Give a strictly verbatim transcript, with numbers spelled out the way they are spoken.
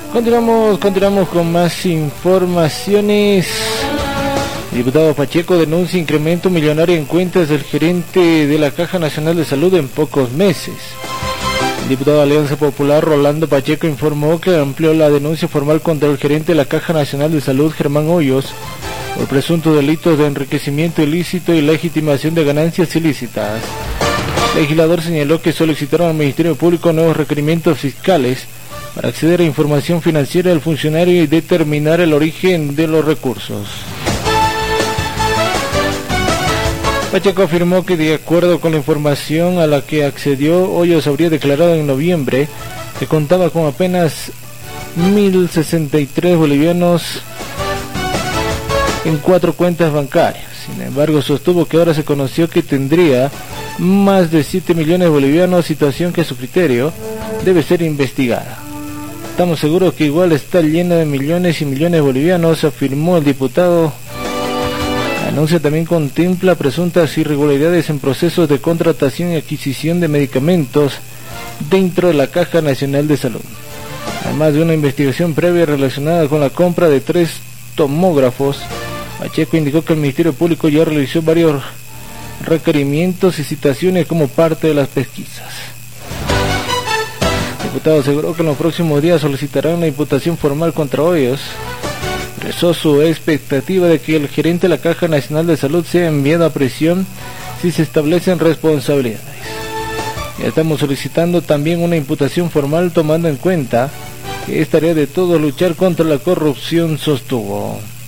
Continuamos, continuamos con más informaciones. El diputado Pacheco denuncia incremento millonario en cuentas del gerente de la Caja Nacional de Salud en pocos meses. El diputado de Alianza Popular Rolando Pacheco informó que amplió la denuncia formal contra el gerente de la Caja Nacional de Salud, Germán Hoyos, por presuntos delitos de enriquecimiento ilícito y legitimación de ganancias ilícitas. El legislador señaló que solicitaron al Ministerio Público nuevos requerimientos fiscales para acceder a información financiera del funcionario y determinar el origen de los recursos. Pacheco afirmó que de acuerdo con la información a la que accedió, Hoyos habría declarado en noviembre que contaba con apenas mil sesenta y tres bolivianos en cuatro cuentas bancarias. Sin embargo, sostuvo que ahora se conoció que tendría más de siete millones de bolivianos, situación que a su criterio debe ser investigada. Estamos seguros que igual está llena de millones y millones de bolivianos, afirmó el diputado. La denuncia también contempla presuntas irregularidades en procesos de contratación y adquisición de medicamentos dentro de la Caja Nacional de Salud. Además de una investigación previa relacionada con la compra de tres tomógrafos, Pacheco indicó que el Ministerio Público ya realizó varios requerimientos y citaciones como parte de las pesquisas. El diputado aseguró que en los próximos días solicitarán una imputación formal contra Hoyos. Expresó su expectativa de que el gerente de la Caja Nacional de Salud sea enviado a prisión si se establecen responsabilidades. Ya estamos solicitando también una imputación formal tomando en cuenta que es tarea de todos luchar contra la corrupción, sostuvo.